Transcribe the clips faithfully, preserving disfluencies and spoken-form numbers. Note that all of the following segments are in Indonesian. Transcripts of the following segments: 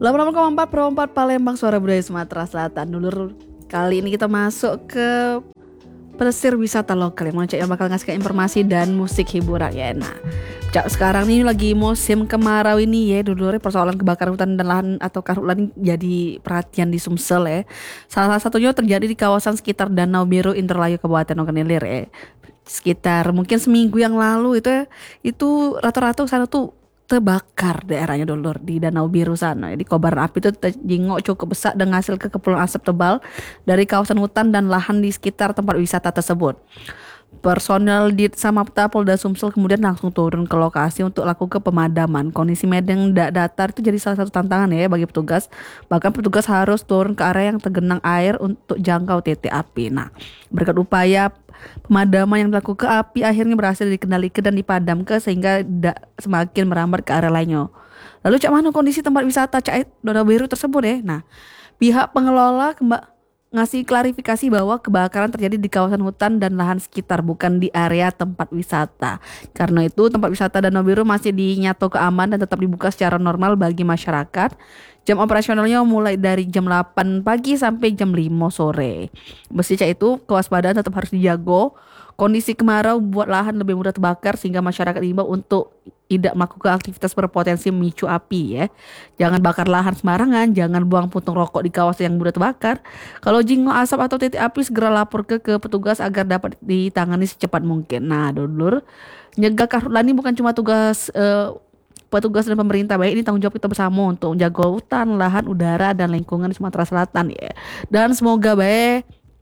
delapan puluh enam koma empat Pro empat Palembang, suara budaya Sumatera Selatan. Dulur, kali ini kita masuk ke pesisir wisata lokal yang Cak yang bakal ngasih informasi dan musik hiburan ya. Nah, Cak sekarang ini lagi musim kemarau ini ya, dulur, persoalan kebakaran hutan dan lahan atau karhutla jadi perhatian di Sumsel ya. Salah satunya terjadi di kawasan sekitar Danau Biru Indralaya Kabupaten Ogan Ilir ya. Sekitar mungkin seminggu yang lalu itu itu rata-rata sana tuh terbakar daerahnya dulur di Danau Biru sana. Di kobaran api itu jingok cukup besar dan hasil ke kepulan asap tebal dari kawasan hutan dan lahan di sekitar tempat wisata tersebut. Personel di Samapta Polda Sumsel kemudian langsung turun ke lokasi untuk lakukan pemadaman. Kondisi medan dak datar itu jadi salah satu tantangan ya bagi petugas. Bahkan petugas harus turun ke area yang tergenang air untuk jangkau titik api. Nah, berkat upaya pemadaman yang dilakukan, api akhirnya berhasil dikendalikan dan dipadamkan sehingga tidak semakin merambat ke area lainnya. Lalu cak mana kondisi tempat wisata Cak Danau Biru tersebut ya? Nah, pihak pengelola kembali ngasih klarifikasi bahwa kebakaran terjadi di kawasan hutan dan lahan sekitar, bukan di area tempat wisata. Karena itu tempat wisata Danau Biru masih dinyatakan keamanan dan tetap dibuka secara normal bagi masyarakat. Jam operasionalnya mulai dari jam delapan pagi sampai jam lima sore. Meski itu kewaspadaan tetap harus dijaga. Kondisi kemarau buat lahan lebih mudah terbakar sehingga masyarakat diimbau untuk tidak melakukan aktivitas berpotensi memicu api ya. Jangan bakar lahan sembarangan, jangan buang puntung rokok di kawasan yang mudah terbakar. Kalau jinggo asap atau titik api segera lapor ke, ke petugas agar dapat ditangani secepat mungkin. Nah, dulur, nyegah karhutla ini bukan cuma tugas uh, petugas dan pemerintah, baik ini tanggung jawab kita bersama untuk menjaga hutan, lahan, udara dan lingkungan di Sumatera Selatan ya. Dan semoga baik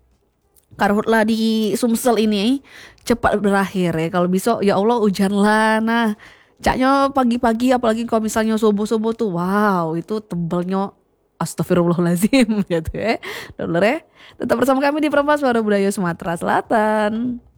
karhutla di Sumsel ini cepat berakhir ya. Kalau bisa ya Allah hujanlah. Nah, caknya pagi-pagi apalagi kalau misalnya subuh-subuh tuh wow, itu tebalnya astagfirullahalazim gitu ya. Dulur ya. Tetap bersama kami di Perempuan Suara Budaya Sumatera Selatan.